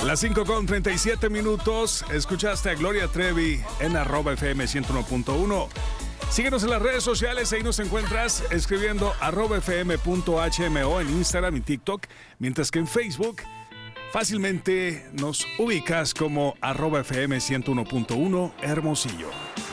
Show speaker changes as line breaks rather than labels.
Las 5:37. Escuchaste a Gloria Trevi en @FM 101.1. Síguenos en las redes sociales, ahí nos encuentras escribiendo @fm.hmo en Instagram y TikTok, mientras que en Facebook fácilmente nos ubicas como @FM 101.1 Hermosillo.